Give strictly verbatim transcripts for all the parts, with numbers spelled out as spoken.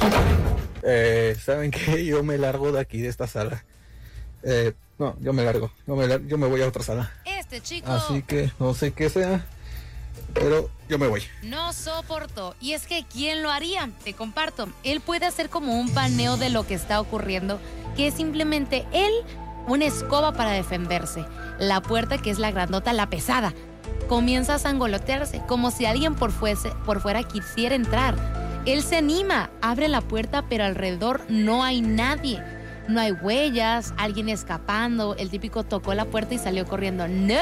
Eh, ¿Saben qué? Yo me largo de aquí, de esta sala. Eh, no, yo me largo. Yo me, lar- yo me voy a otra sala. Este chico Así que no sé qué sea, pero yo me voy. no soportó. Y es que ¿quién lo haría? Te comparto. Él puede hacer como un paneo de lo que está ocurriendo, que es simplemente él, una escoba para defenderse. La puerta, que es la grandota, la pesada, comienza a sangolotearse, como si alguien por, fuese, por fuera quisiera entrar. Él se anima, abre la puerta, pero alrededor no hay nadie. No hay huellas, alguien escapando, el típico tocó la puerta y salió corriendo. ¡No!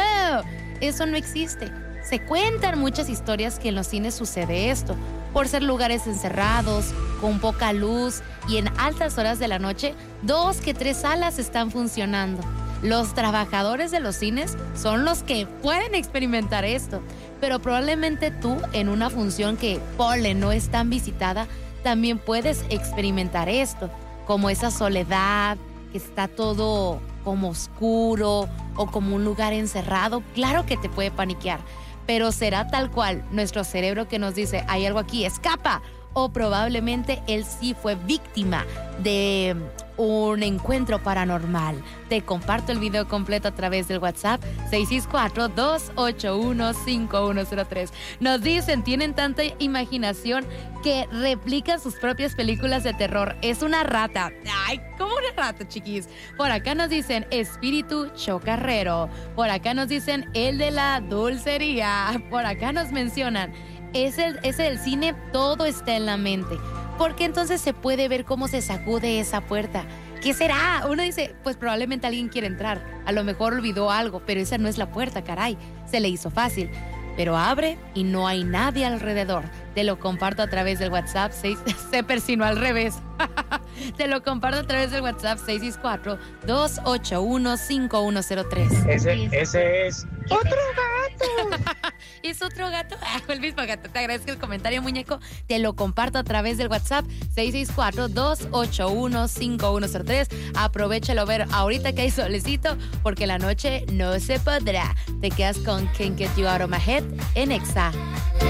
Eso no existe. Se cuentan muchas historias que en los cines sucede esto, por ser lugares encerrados, con poca luz y en altas horas de la noche, dos que tres salas están funcionando. Los trabajadores de los cines son los que pueden experimentar esto, pero probablemente tú en una función que, ponle, no es tan visitada, también puedes experimentar esto, como esa soledad, que está todo como oscuro o como un lugar encerrado. Claro que te puede paniquear, pero será tal cual nuestro cerebro que nos dice, hay algo aquí, escapa. O probablemente él sí fue víctima de un encuentro paranormal. Te comparto el video completo a través del WhatsApp seis seis cuatro, dos ocho uno, cinco uno cero tres. Nos dicen, tienen tanta imaginación que replican sus propias películas de terror. Es una rata. Ay, ¿cómo una rata, chiquis? Por acá nos dicen espíritu chocarrero. Por acá nos dicen el de la dulcería. Por acá nos mencionan ese, ese del cine, todo está en la mente. Porque entonces se puede ver cómo se sacude esa puerta. ¿Qué será? Uno dice, pues probablemente alguien quiere entrar. A lo mejor olvidó algo, pero esa no es la puerta, caray. Se le hizo fácil. Pero abre y no hay nadie alrededor. Te lo comparto a través del WhatsApp. seis Se persinó al revés. Te lo comparto a través del WhatsApp seis seis cuatro, dos ocho uno, cinco uno cero tres. Ese, ese es otro gato. ¿Es otro gato? Ah, el mismo gato. Te agradezco el comentario, muñeco. Te lo comparto a través del WhatsApp seis seis cuatro, dos ocho uno, cinco uno cero tres. Aprovechalo ver ahorita que hay solecito, porque la noche no se podrá. Te quedas con Can't Get You Out of My Head en Exa.